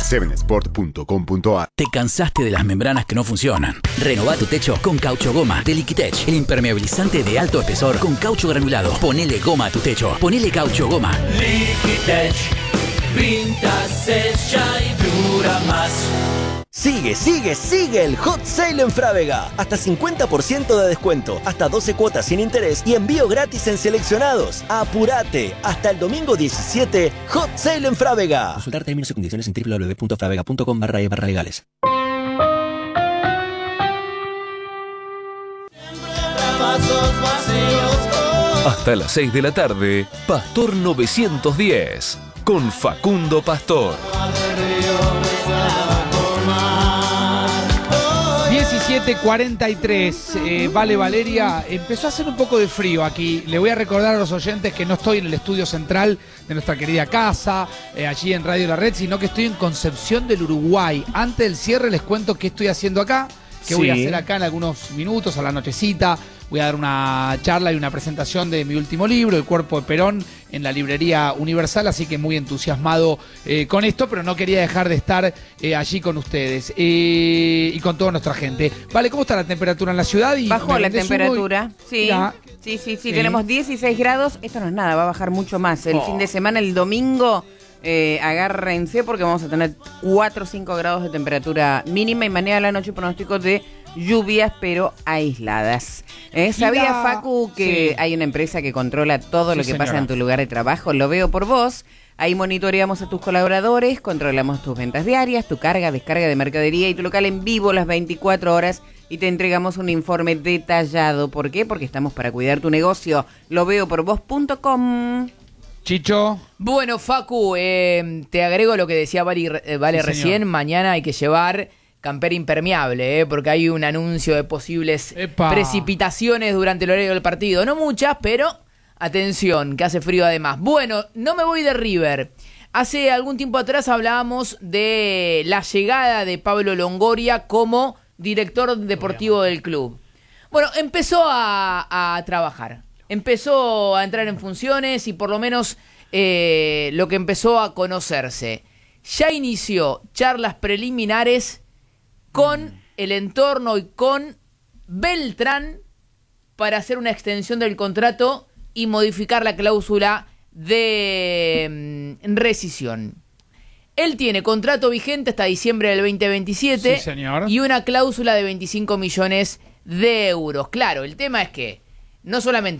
7sport.com.ar. ¿Te cansaste de las membranas que no funcionan? Renová tu techo con Caucho Goma de Liquitech, el impermeabilizante de alto espesor con caucho granulado. Ponele goma a tu techo. Ponele Caucho Goma. Liquitech, pinta, sella y dura más. Sigue el Hot Sale en Frávega. Hasta 50% de descuento, hasta 12 cuotas sin interés y envío gratis en seleccionados. ¡Apurate! Hasta el domingo 17, Hot Sale en Frávega. Consultar términos y condiciones en www.fravega.com/legales. Hasta las 6 de la tarde, Pastor 910, con Facundo Pastor. 17:43, Vale Valeria, empezó a hacer un poco de frío aquí. Le voy a recordar a los oyentes que no estoy en el estudio central de nuestra querida casa, allí en Radio La Red, sino que estoy en Concepción del Uruguay. Antes del cierre les cuento qué estoy haciendo acá, qué voy a hacer acá en algunos minutos, a la nochecita. Voy a dar una charla y una presentación de mi último libro, El Cuerpo de Perón, en la Librería Universal, así que muy entusiasmado con esto, pero no quería dejar de estar allí con ustedes y con toda nuestra gente. Vale, ¿cómo está la temperatura en la ciudad? Bajó la temperatura, sí. Sí, tenemos 16 grados, esto no es nada, va a bajar mucho más. El fin de semana, el domingo, agárrense porque vamos a tener 4 o 5 grados de temperatura mínima y mañana a la noche pronóstico de lluvias, pero aisladas. ¿Sabía, Facu, que hay una empresa que controla todo lo que pasa en tu lugar de trabajo? Lo veo por vos. Ahí monitoreamos a tus colaboradores, controlamos tus ventas diarias, tu carga, descarga de mercadería y tu local en vivo las 24 horas y te entregamos un informe detallado. ¿Por qué? Porque estamos para cuidar tu negocio. Loveoporvos.com. Chicho. Bueno, Facu, te agrego lo que decía Vale recién. Mañana hay que llevar campera impermeable, porque hay un anuncio de posibles precipitaciones durante el horario del partido. No muchas, pero atención, que hace frío además. Bueno, no me voy de River. Hace algún tiempo atrás hablábamos de la llegada de Pablo Longoria como director deportivo del club. Bueno, empezó a trabajar. Empezó a entrar en funciones y por lo menos lo que empezó a conocerse. Ya inició charlas preliminares con el entorno y con Beltrán para hacer una extensión del contrato y modificar la cláusula de rescisión. Él tiene contrato vigente hasta diciembre del 2027 sí, señor. Y una cláusula de 25 millones de euros. Claro, el tema es que no solamente